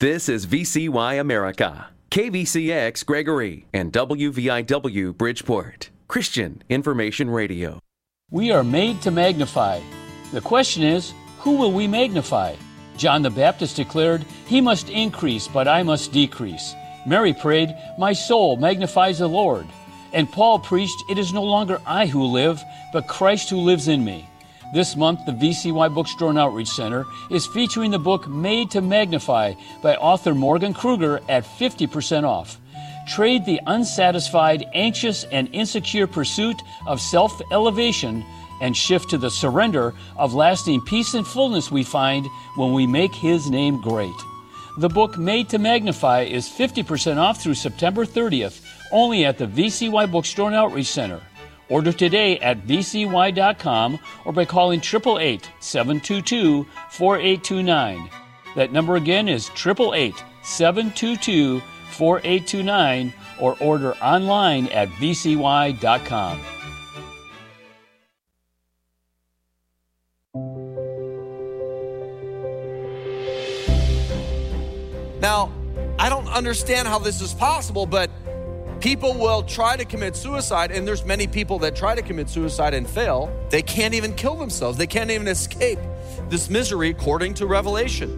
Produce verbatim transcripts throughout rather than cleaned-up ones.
This is V C Y America, K V C X Gregory, and W V I W Bridgeport, Christian Information Radio. We are made to magnify. The question is, who will we magnify? John the Baptist declared, "He must increase, but I must decrease." Mary prayed, "My soul magnifies the Lord." And Paul preached, "It is no longer I who live, but Christ who lives in me." This month, the V C Y Bookstore and Outreach Center is featuring the book Made to Magnify by author Morgan Kruger at fifty percent off. Trade the unsatisfied, anxious, and insecure pursuit of self-elevation and shift to the surrender of lasting peace and fullness we find when we make His name great. The book Made to Magnify is fifty percent off through September thirtieth, only at the V C Y Bookstore and Outreach Center. Order today at V C Y dot com or by calling eight eight eight, seven two two, four eight two nine. That number again is eight eight eight, seven two two, four eight two nine or order online at V C Y dot com. Now, I don't understand how this is possible, but people will try to commit suicide, and there's many people that try to commit suicide and fail. They can't even kill themselves. They can't even escape this misery according to Revelation.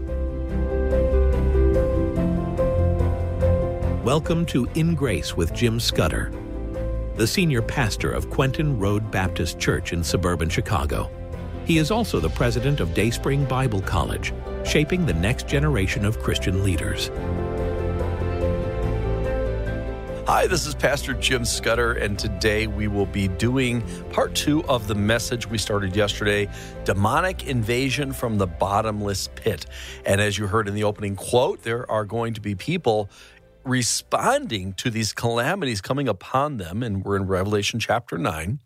Welcome to In Grace with Jim Scudder, the senior pastor of Quentin Road Baptist Church in suburban Chicago. He is also the president of Dayspring Bible College, shaping the next generation of Christian leaders. Hi, this is Pastor Jim Scudder, and today we will be doing part two of the message we started yesterday, Demonic Invasion from the Bottomless Pit. And as you heard in the opening quote, there are going to be people responding to these calamities coming upon them, and we're in Revelation chapter nine,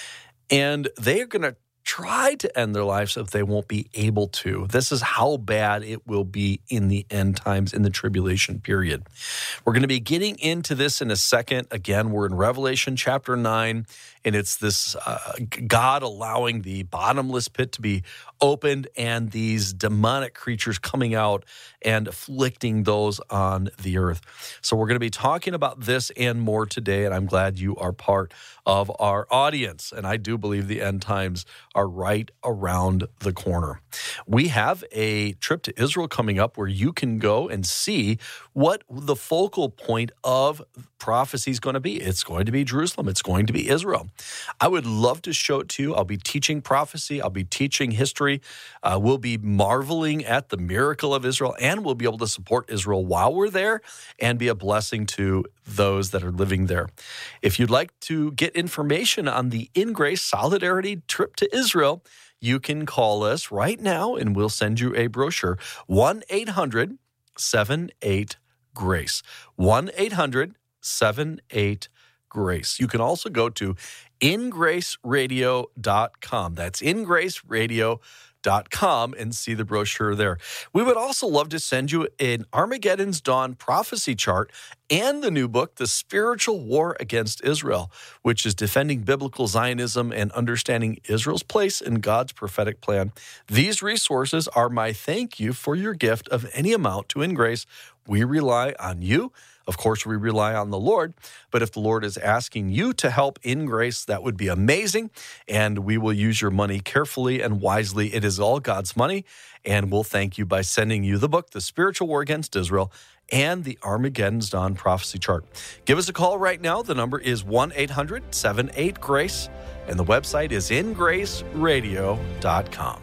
and they are going to try to end their lives if they won't be able to. This is how bad it will be in the end times, in the tribulation period. We're going to be getting into this in a second. Again, we're in Revelation chapter nine, and it's this uh, God allowing the bottomless pit to be opened and these demonic creatures coming out and afflicting those on the earth. So we're going to be talking about this and more today, and I'm glad you are part of our audience. And I do believe the end times are right around the corner. We have a trip to Israel coming up where you can go and see what the focal point of prophecy is going to be. It's going to be Jerusalem. It's going to be Israel. I would love to show it to you. I'll be teaching prophecy. I'll be teaching history. Uh, we'll be marveling at the miracle of Israel, and we'll be able to support Israel while we're there and be a blessing to those that are living there. If you'd like to get information on the In Grace Solidarity trip to Israel, you can call us right now and we'll send you a brochure. one eight hundred seven eight GRACE. one eight hundred seven eight GRACE. You can also go to in grace radio dot com. That's in grace radio dot com and see the brochure there. We would also love to send you an Armageddon's Dawn prophecy chart and the new book, The Spiritual War Against Israel, which is defending biblical Zionism and understanding Israel's place in God's prophetic plan. These resources are my thank you for your gift of any amount to In Grace. We rely on you. Of course, we rely on the Lord, but if the Lord is asking you to help In Grace, that would be amazing, and we will use your money carefully and wisely. It is all God's money, and we'll thank you by sending you the book, The Spiritual War Against Israel, and the Armageddon's Dawn Prophecy Chart. Give us a call right now. The number is one eight hundred seven eight GRACE, and the website is in grace radio dot com.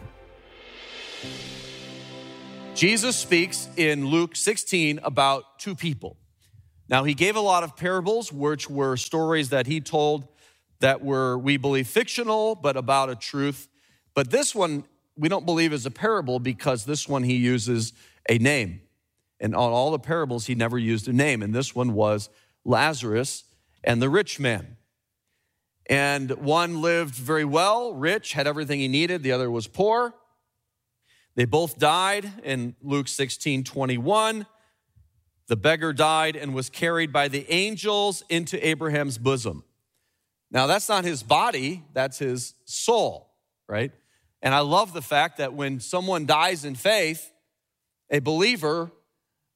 Jesus speaks in Luke sixteen about two people. Now, he gave a lot of parables, which were stories that he told that were, we believe, fictional, but about a truth. But this one, we don't believe is a parable because this one he uses a name. And on all the parables, he never used a name. And this one was Lazarus and the rich man. And one lived very well, rich, had everything he needed. The other was poor. They both died in Luke sixteen twenty-one. The beggar died and was carried by the angels into Abraham's bosom. Now, that's not his body, that's his soul, right? And I love the fact that when someone dies in faith, a believer,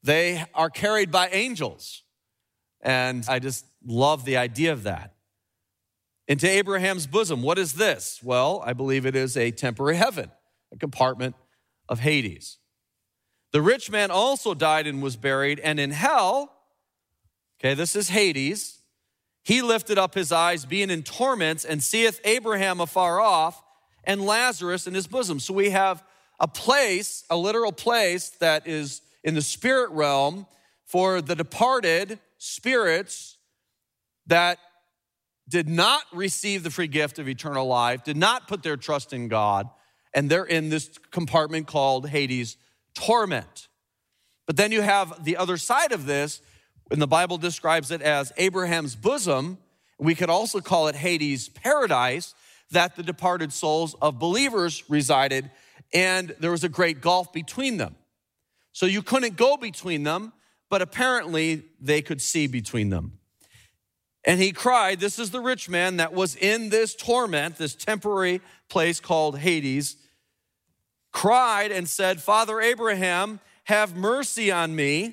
they are carried by angels. And I just love the idea of that. Into Abraham's bosom, what is this? Well, I believe it is a temporary heaven, a compartment of Hades. The rich man also died and was buried, and in hell, okay, this is Hades, he lifted up his eyes, being in torments, and seeth Abraham afar off, and Lazarus in his bosom. So we have a place, a literal place that is in the spirit realm for the departed spirits that did not receive the free gift of eternal life, did not put their trust in God, and they're in this compartment called Hades torment. But then you have the other side of this, and the Bible describes it as Abraham's bosom. We could also call it Hades paradise, that the departed souls of believers resided, and there was a great gulf between them. So you couldn't go between them, but apparently they could see between them. And he cried, this is the rich man that was in this torment, this temporary place called Hades, cried and said, Father Abraham, have mercy on me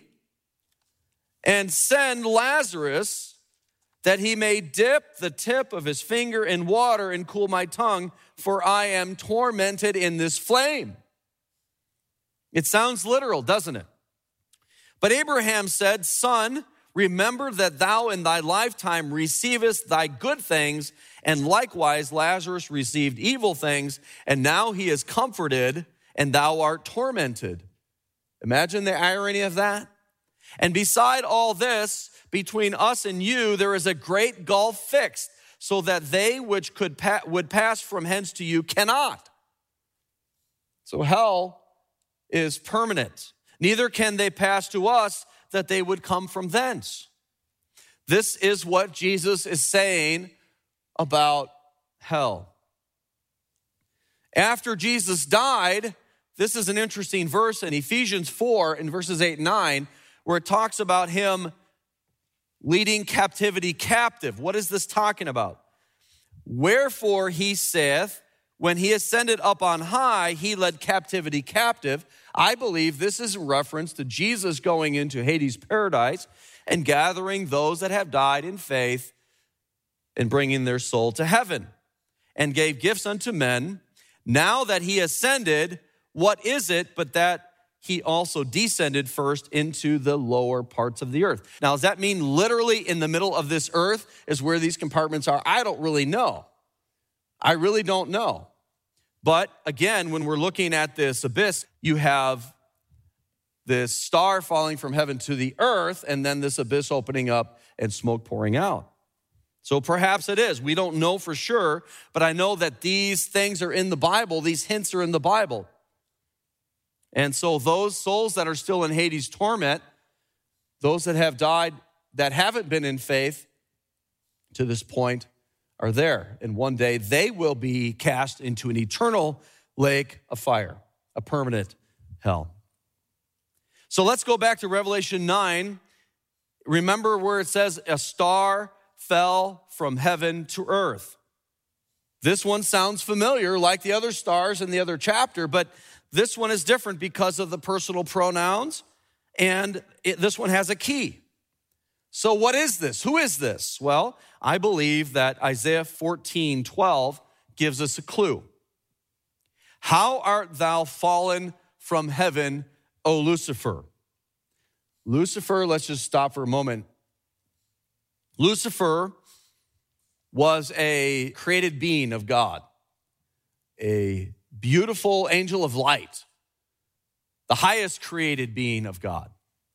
and send Lazarus that he may dip the tip of his finger in water and cool my tongue, for I am tormented in this flame. It sounds literal, doesn't it? But Abraham said, Son, remember that thou in thy lifetime receivest thy good things, and likewise Lazarus received evil things, and now he is comforted, and thou art tormented. Imagine the irony of that. And beside all this, between us and you, there is a great gulf fixed, so that they which could pa- would pass from hence to you cannot. So hell is permanent. Neither can they pass to us, that they would come from thence. This is what Jesus is saying about hell. After Jesus died, this is an interesting verse in Ephesians four in verses eight and nine, where it talks about him leading captivity captive. What is this talking about? Wherefore he saith, when he ascended up on high, he led captivity captive. I believe this is a reference to Jesus going into Hades paradise and gathering those that have died in faith and bringing their soul to heaven, and gave gifts unto men. Now that he ascended, what is it but that he also descended first into the lower parts of the earth? Now, does that mean literally in the middle of this earth is where these compartments are? I don't really know. I really don't know. But again, when we're looking at this abyss, you have this star falling from heaven to the earth, and then this abyss opening up and smoke pouring out. So perhaps it is. We don't know for sure, but I know that these things are in the Bible. These hints are in the Bible. And so those souls that are still in Hades torment, those that have died that haven't been in faith to this point, are there. And one day they will be cast into an eternal lake of fire, a permanent hell. So let's go back to Revelation nine. Remember where it says a star fell from heaven to earth. This one sounds familiar like the other stars in the other chapter, but this one is different because of the personal pronouns, and it, this one has a key. So what is this? Who is this? Well, I believe that Isaiah fourteen twelve gives us a clue. How art thou fallen from heaven, O Lucifer? Lucifer, let's just stop for a moment. Lucifer was a created being of God, a beautiful angel of light, the highest created being of God.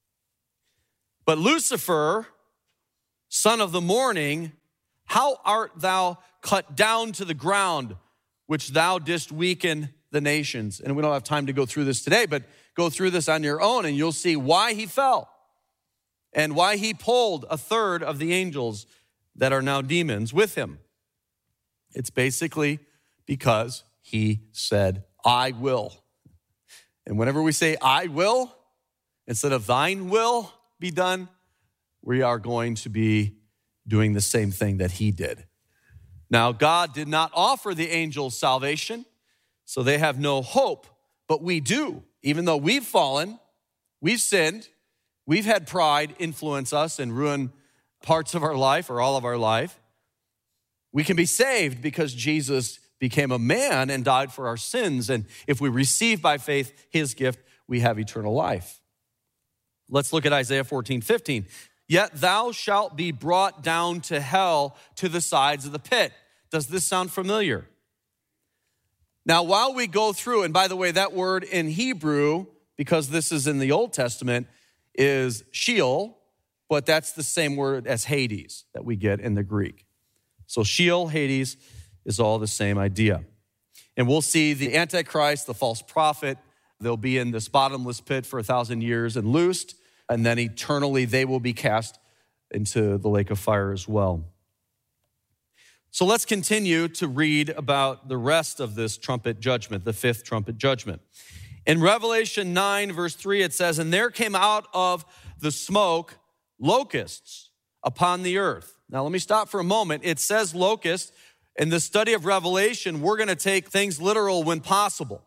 But Lucifer, son of the morning, how art thou cut down to the ground, which thou didst weaken the nations? And we don't have time to go through this today, but go through this on your own and you'll see why he fell and why he pulled a third of the angels that are now demons with him. It's basically because he said, I will. And whenever we say, I will, instead of thine will be done, we are going to be doing the same thing that he did. Now, God did not offer the angels salvation, so they have no hope, but we do. Even though we've fallen, we've sinned, We've had pride influence us and ruin parts of our life or all of our life. We can be saved because Jesus became a man and died for our sins. And if we receive by faith his gift, we have eternal life. Let's look at Isaiah fourteen fifteen. Yet thou shalt be brought down to hell, to the sides of the pit. Does this sound familiar? Now, while we go through, and by the way, that word in Hebrew, because this is in the Old Testament, is Sheol, but that's the same word as Hades that we get in the Greek. So Sheol, Hades is all the same idea. And we'll see the Antichrist, the false prophet, they'll be in this bottomless pit for a thousand years and loosed, and then eternally they will be cast into the lake of fire as well. So let's continue to read about the rest of this trumpet judgment, the fifth trumpet judgment. In Revelation nine, verse three, it says, and there came out of the smoke locusts upon the earth. Now, let me stop for a moment. It says locusts. In the study of Revelation, we're going to take things literal when possible.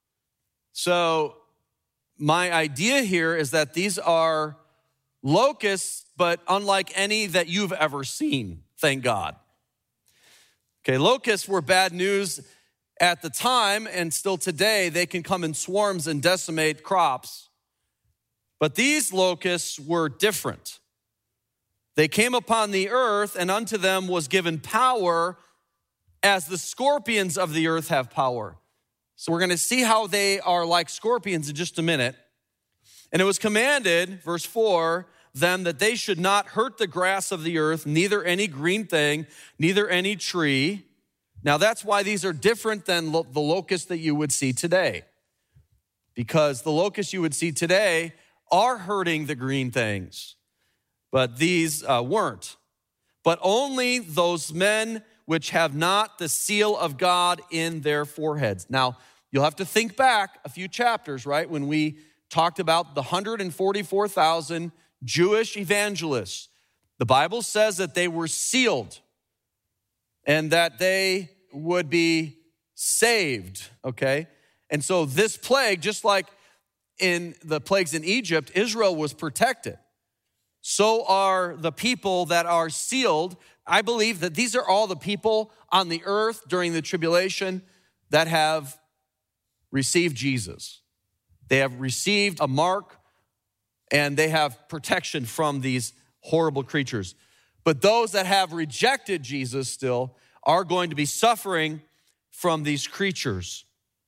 So my idea here is that these are locusts, but unlike any that you've ever seen, thank God. Okay, locusts were bad news at the time, and still today, they can come in swarms and decimate crops. But these locusts were different. They came upon the earth, and unto them was given power as the scorpions of the earth have power. So we're going to see how they are like scorpions in just a minute. And it was commanded, verse four, them that they should not hurt the grass of the earth, neither any green thing, neither any tree. Now that's why these are different than lo- the locusts that you would see today. Because the locusts you would see today are hurting the green things, but these uh, weren't. But only those men which have not the seal of God in their foreheads. Now, you'll have to think back a few chapters, right? When we talked about the one hundred forty-four thousand Jewish evangelists. The Bible says that they were sealed and that they would be saved, okay? And so this plague, just like in the plagues in Egypt, Israel was protected. So are the people that are sealed. I believe that these are all the people on the earth during the tribulation that have received Jesus. They have received a mark and they have protection from these horrible creatures. But those that have rejected Jesus still are going to be suffering from these creatures.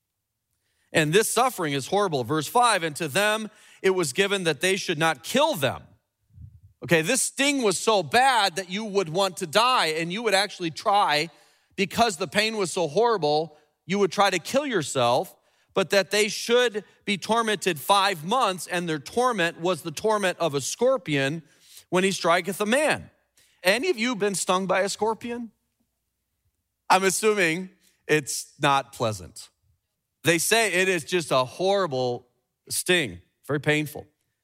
And this suffering is horrible. Verse five, and to them it was given that they should not kill them. Okay, this sting was so bad that you would want to die, and you would actually try, because the pain was so horrible, you would try to kill yourself, but that they should be tormented five months, and their torment was the torment of a scorpion when he striketh a man. Any of you been stung by a scorpion? I'm assuming it's not pleasant. They say it is just a horrible sting, very painful.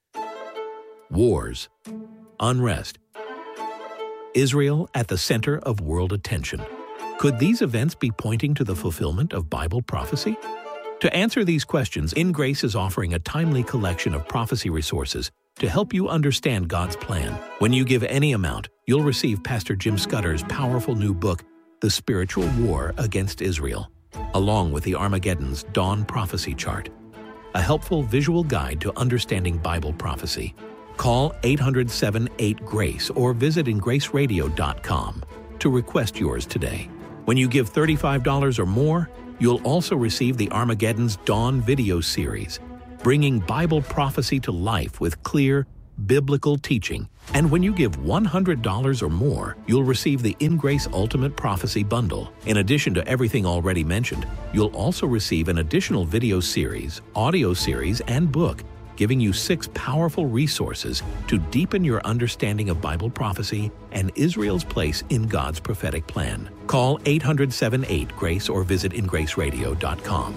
Wars, unrest, Israel at the center of world attention. Could these events be pointing to the fulfillment of Bible prophecy? To answer these questions, In Grace is offering a timely collection of prophecy resources to help you understand God's plan. When you give any amount, you'll receive Pastor Jim Scudder's powerful new book, The Spiritual War Against Israel, along with the Armageddon's Dawn Prophecy Chart, a helpful visual guide to understanding Bible prophecy. Call eight hundred, seven eight, GRACE or visit in grace radio dot com to request yours today. When you give thirty-five dollars or more, you'll also receive the Armageddon's Dawn video series, bringing Bible prophecy to life with clear, biblical teaching. And when you give one hundred dollars or more, you'll receive the In Grace Ultimate Prophecy Bundle. In addition to everything already mentioned, you'll also receive an additional video series, audio series, and book, giving you six powerful resources to deepen your understanding of Bible prophecy and Israel's place in God's prophetic plan. Call eight hundred, seven eight, GRACE or visit in grace radio dot com.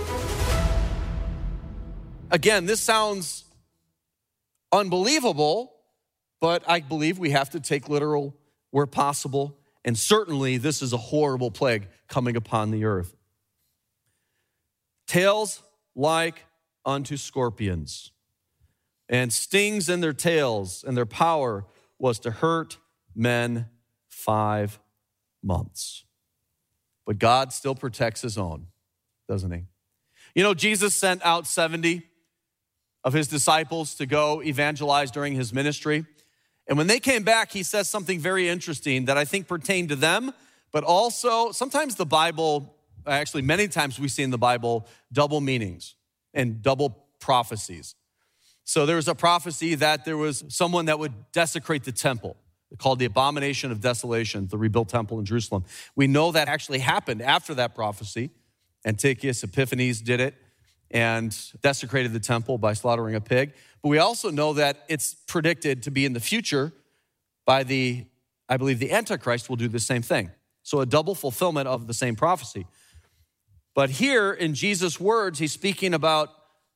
Again, this sounds unbelievable, but I believe we have to take literal where possible, and certainly this is a horrible plague coming upon the earth. Tails like unto scorpions. and stings in their tails, and their power was to hurt men five months. But God still protects his own, doesn't he? You know, Jesus sent out seventy of his disciples to go evangelize during his ministry. And when they came back, he says something very interesting that I think pertained to them, but also sometimes the Bible, actually many times we see in the Bible double meanings and double prophecies. So there was a prophecy that there was someone that would desecrate the temple, called the abomination of desolation, the rebuilt temple in Jerusalem. We know that actually happened after that prophecy. Antiochus Epiphanes did it and desecrated the temple by slaughtering a pig. But we also know that it's predicted to be in the future by the, I believe the Antichrist will do the same thing. So a double fulfillment of the same prophecy. But here in Jesus' words, he's speaking about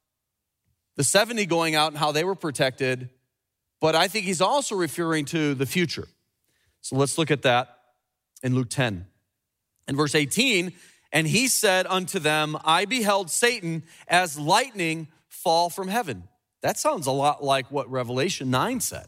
the seventy going out and how they were protected, but I think he's also referring to the future. So let's look at that in Luke ten. In verse eighteen, and he said unto them, I beheld Satan as lightning fall from heaven. That sounds a lot like what Revelation nine said.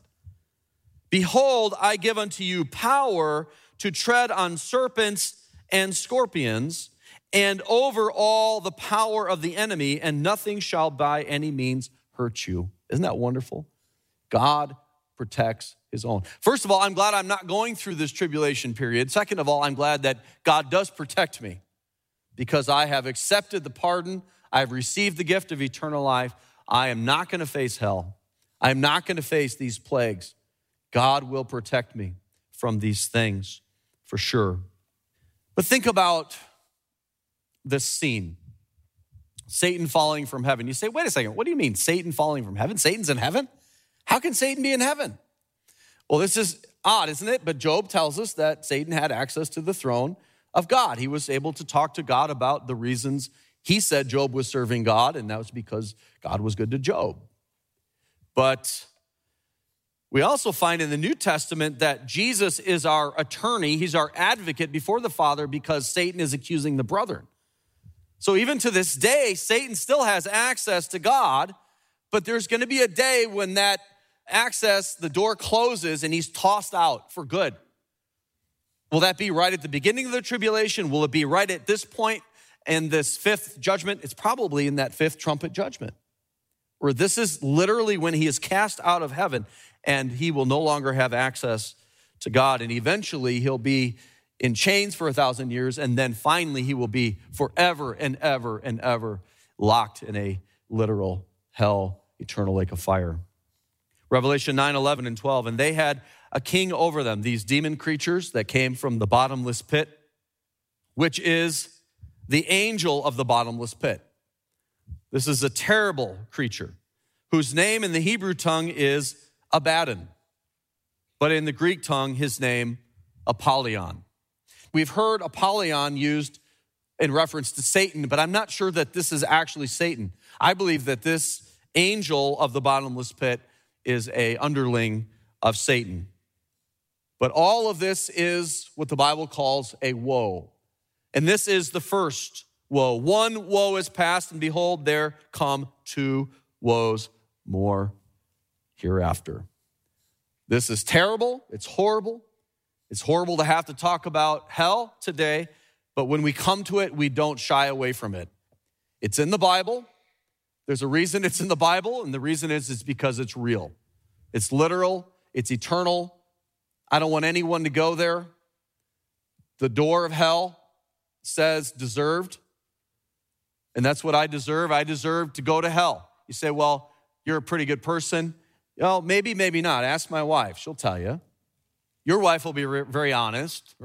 Behold, I give unto you power to tread on serpents and scorpions, and over all the power of the enemy, and nothing shall by any means hurt you. Isn't that wonderful? God protects his own. First of all, I'm glad I'm not going through this tribulation period. Second of all, I'm glad that God does protect me because I have accepted the pardon. I've received the gift of eternal life. I am not going to face hell. I am not going to face these plagues. God will protect me from these things for sure. But think about this scene. Satan falling from heaven. You say, wait a second, what do you mean Satan falling from heaven? Satan's in heaven? How can Satan be in heaven? Well, this is odd, isn't it? But Job tells us that Satan had access to the throne of God. He was able to talk to God about the reasons he said Job was serving God, and that was because God was good to Job. But we also find in the New Testament that Jesus is our attorney. He's our advocate before the Father because Satan is accusing the brethren. So even to this day, Satan still has access to God, but there's going to be a day when that access, the door closes and he's tossed out for good. Will that be right at the beginning of the tribulation? Will it be right at this point in this fifth judgment? It's probably in that fifth trumpet judgment, where this is literally when he is cast out of heaven and he will no longer have access to God. And eventually he'll be in chains for a thousand years, and then finally he will be forever and ever and ever locked in a literal hell, eternal lake of fire. Revelation nine, eleven, and twelve, and they had a king over them, these demon creatures that came from the bottomless pit, which is the angel of the bottomless pit. This is a terrible creature whose name in the Hebrew tongue is Abaddon, but in the Greek tongue, his name, Apollyon. We've heard Apollyon used in reference to Satan, but I'm not sure that this is actually Satan. I believe that this angel of the bottomless pit is an underling of Satan. But all of this is what the Bible calls a woe. And this is the first woe. One woe is past, and behold, there come two woes more hereafter. This is terrible. It's horrible. It's horrible to have to talk about hell today, but when we come to it, we don't shy away from it. It's in the Bible. There's a reason it's in the Bible, and the reason is it's because it's real. It's literal. It's eternal. I don't want anyone to go there. The door of hell says deserved, and that's what I deserve. I deserve to go to hell. You say, well, you're a pretty good person. Well, maybe, maybe not. Ask my wife. She'll tell you. Your wife will be very honest.